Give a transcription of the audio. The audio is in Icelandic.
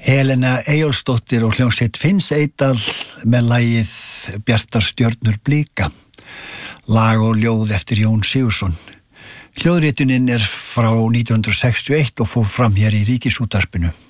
Helena Eyjólfsdóttir og hljómsveit Finns Eydal með lagið Bjartar stjörnur blika, lag og ljóð eftir Jón Sigurðsson. Hljóðritunin frá 1961 og fór fram hér í Ríkisútvarpinu.